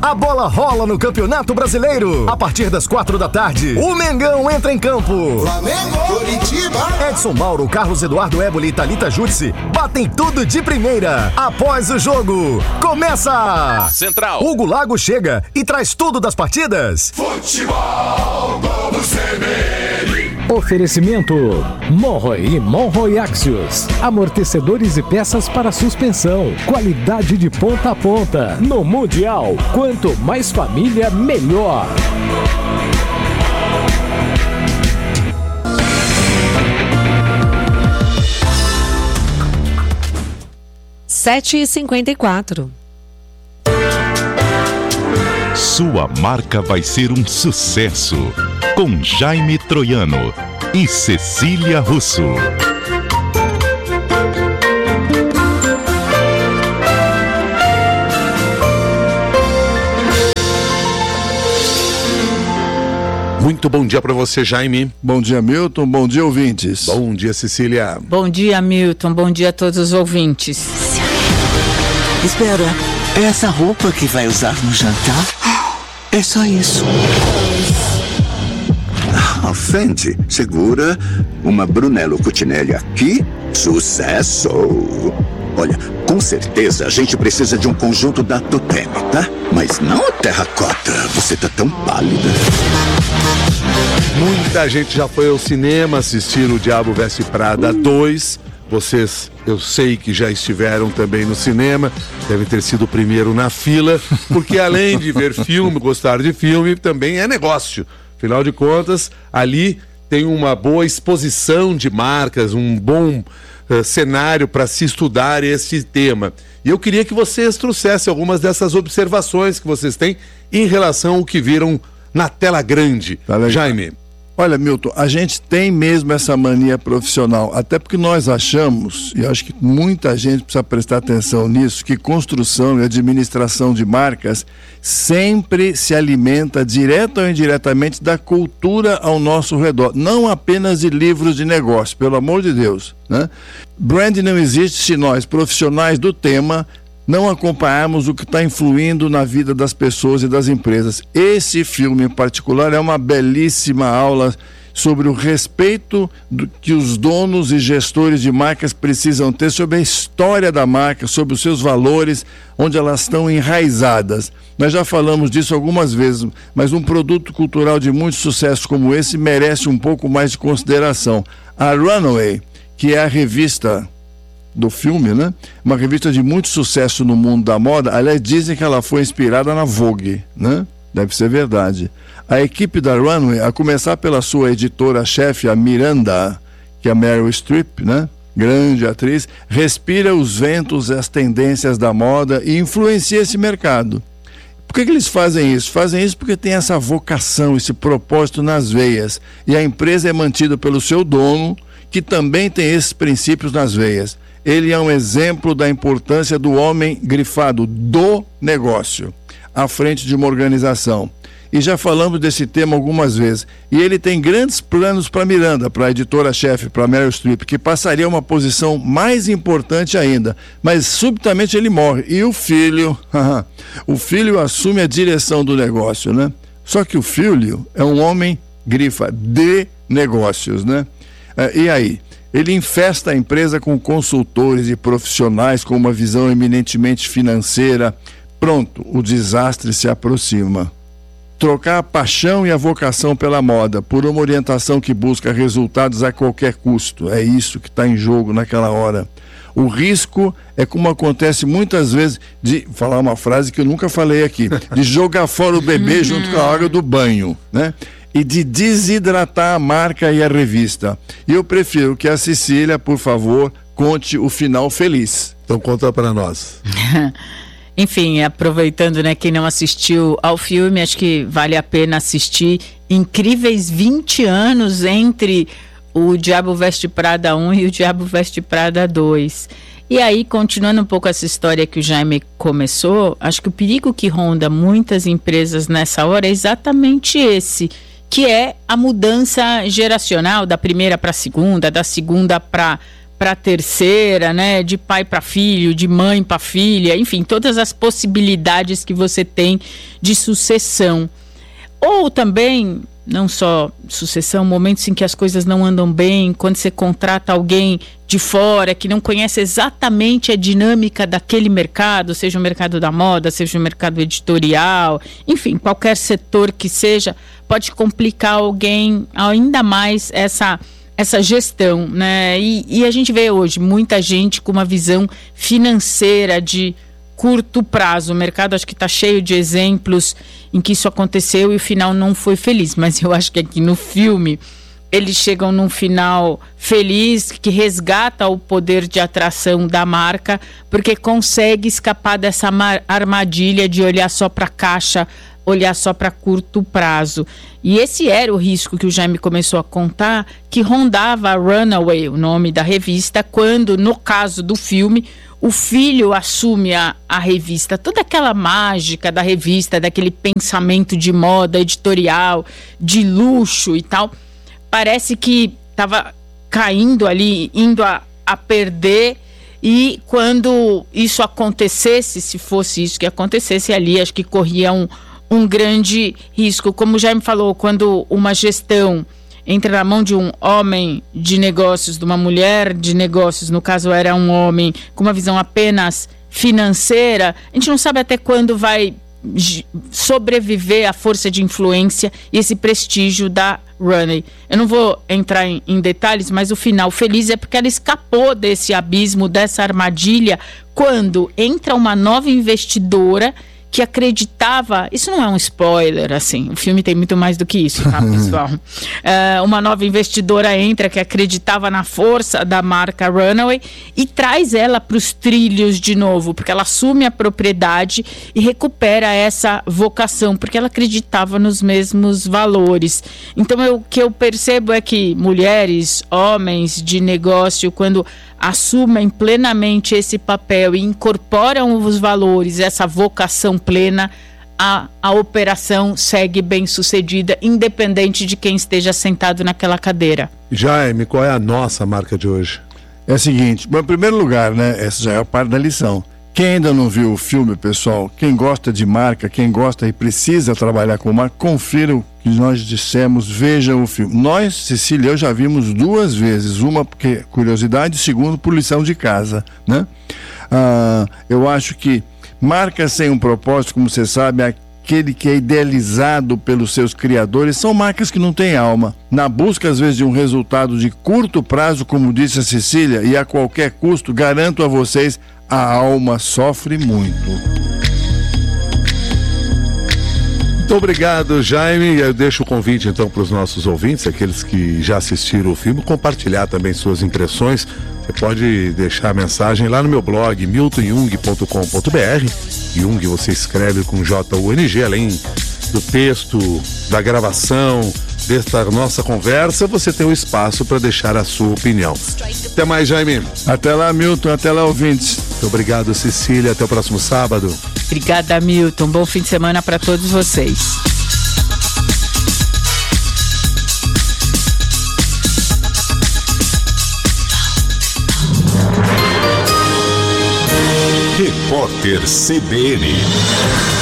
A bola rola no Campeonato Brasileiro. A partir das 4 da tarde, o Mengão entra em campo. Flamengo, Curitiba. Edson Mauro, Carlos Eduardo Éboli e Thalita Jutsi batem tudo de primeira. Após o jogo, começa! Central. Hugo Lago chega e traz tudo das partidas. Futebol do CBN. Oferecimento Monroe e Monroe Axios. Amortecedores e peças para suspensão. Qualidade de ponta a ponta. No Mundial, quanto mais família, melhor. Sete e 54. Sua marca vai ser um sucesso. Com Jaime Troiano e Cecília Russo. Muito bom dia para você, Jaime. Bom dia, Milton. Bom dia, ouvintes. Bom dia, Cecília. Bom dia, Milton. Bom dia a todos os ouvintes. Espera, é essa roupa que vai usar no jantar? É só isso. Fendi segura uma Brunello Cucinelli aqui. Sucesso! Olha, com certeza a gente precisa de um conjunto da Totemi, tá? Mas não a terracota. Você tá tão pálida. Muita gente já foi ao cinema assistir o Diabo Veste Prada 2. Vocês, eu sei que já estiveram também no cinema, devem ter sido o primeiro na fila, porque além de ver filme, gostar de filme, também é negócio. Afinal de contas, ali tem uma boa exposição de marcas, um bom cenário para se estudar esse tema. E eu queria que vocês trouxessem algumas dessas observações que vocês têm em relação ao que viram na tela grande. Tá, Jaime. Olha, Milton, a gente tem mesmo essa mania profissional, até porque nós achamos, e acho que muita gente precisa prestar atenção nisso, que construção e administração de marcas sempre se alimenta direta ou indiretamente da cultura ao nosso redor, não apenas de livros de negócio, pelo amor de Deus, né? Brand não existe se nós, profissionais do tema, não acompanharmos o que está influindo na vida das pessoas e das empresas. Esse filme em particular é uma belíssima aula sobre o respeito que os donos e gestores de marcas precisam ter sobre a história da marca, sobre os seus valores, onde elas estão enraizadas. Nós já falamos disso algumas vezes, mas um produto cultural de muito sucesso como esse merece um pouco mais de consideração. A Runway, que é a revista do filme, né? Uma revista de muito sucesso no mundo da moda. Aliás, dizem que ela foi inspirada na Vogue, né? Deve ser verdade. A equipe da Runway, a começar pela sua editora-chefe, a Miranda, que é a Meryl Streep, né? Grande atriz, respira os ventos e as tendências da moda e influencia esse mercado. Por que eles fazem isso? Fazem isso porque tem essa vocação, esse propósito nas veias. E a empresa é mantida pelo seu dono, que também tem esses princípios nas veias. Ele é um exemplo da importância do homem grifado do negócio à frente de uma organização. E já falamos desse tema algumas vezes. E ele tem grandes planos para Miranda, para a editora-chefe, para Meryl Streep, que passaria a uma posição mais importante ainda. Mas subitamente ele morre. E o filho assume a direção do negócio, né? Só que o filho é um homem grifa de negócios, né? E aí? Ele infesta a empresa com consultores e profissionais com uma visão eminentemente financeira. Pronto, o desastre se aproxima. Trocar a paixão e a vocação pela moda por uma orientação que busca resultados a qualquer custo. É isso que está em jogo naquela hora. O risco é, como acontece muitas vezes, de falar uma frase que eu nunca falei aqui, de jogar fora o bebê junto com a água do banho, né? E de desidratar a marca e a revista. E eu prefiro que a Cecília, por favor, conte o final feliz. Então conta para nós. Enfim, aproveitando, né, quem não assistiu ao filme, acho que vale a pena assistir. Incríveis 20 anos entre o Diabo Veste Prada 1 e o Diabo Veste Prada 2. E aí, continuando um pouco essa história que o Jaime começou, acho que o perigo que ronda muitas empresas nessa hora é exatamente esse, que é a mudança geracional da primeira para a segunda, da segunda para para terceira, né? De pai para filho, de mãe para filha, enfim, todas as possibilidades que você tem de sucessão. Ou também, não só sucessão, momentos em que as coisas não andam bem, quando você contrata alguém de fora que não conhece exatamente a dinâmica daquele mercado, seja o mercado da moda, seja o mercado editorial, enfim, qualquer setor que seja, pode complicar alguém ainda mais essa gestão, né? E a gente vê hoje muita gente com uma visão financeira de curto prazo. O mercado acho que está cheio de exemplos em que isso aconteceu e o final não foi feliz, mas eu acho que aqui no filme eles chegam num final feliz que resgata o poder de atração da marca, porque consegue escapar dessa armadilha de olhar só para a caixa, olhar só para curto prazo. E esse era o risco que o Jaime começou a contar, que rondava a Runaway, o nome da revista, quando, no caso do filme, o filho assume a revista. Toda aquela mágica da revista, daquele pensamento de moda editorial, de luxo e tal, parece que estava caindo ali, indo a perder. E quando isso acontecesse, se fosse isso que acontecesse ali, acho que corria um grande risco. Como o Jaime falou, quando uma gestão entra na mão de um homem de negócios, de uma mulher de negócios, no caso era um homem com uma visão apenas financeira, a gente não sabe até quando vai sobreviver a força de influência e esse prestígio da Runaway. Eu não vou entrar em detalhes, mas o final feliz é porque ela escapou desse abismo, dessa armadilha, quando entra uma nova investidora que acreditava, isso não é um spoiler, assim, o filme tem muito mais do que isso, tá, pessoal? Uma nova investidora entra que acreditava na força da marca Runaway e traz ela para os trilhos de novo, porque ela assume a propriedade e recupera essa vocação, porque ela acreditava nos mesmos valores. Então, o que eu percebo é que mulheres, homens de negócio, quando assumem plenamente esse papel e incorporam os valores, essa vocação plena, a operação segue bem sucedida, independente de quem esteja sentado naquela cadeira. Jaime, qual é a nossa marca de hoje? É o seguinte, bom, em primeiro lugar, né, essa já é a parte da lição. Quem ainda não viu o filme, pessoal, quem gosta de marca, quem gosta e precisa trabalhar com marca, confira o que nós dissemos, veja o filme. Nós, Cecília e eu, já vimos 2 vezes, uma porque curiosidade, segundo por lição de casa, né? Eu acho que marca sem um propósito, como você sabe, aquele que é idealizado pelos seus criadores, são marcas que não têm alma. Na busca, às vezes, de um resultado de curto prazo, como disse a Cecília, e a qualquer custo, garanto a vocês, a alma sofre muito. Muito obrigado, Jaime. Eu deixo o convite então para os nossos ouvintes, aqueles que já assistiram o filme, compartilhar também suas impressões. Você pode deixar a mensagem lá no meu blog miltonjung.com.br. Jung você escreve com J-U-N-G, além do texto, da gravação, desta nossa conversa, você tem um espaço para deixar a sua opinião. Até mais, Jaime. Até lá, Milton. Até lá, ouvintes. Muito obrigado, Cecília. Até o próximo sábado. Obrigada, Milton. Bom fim de semana para todos vocês. Repórter CBN.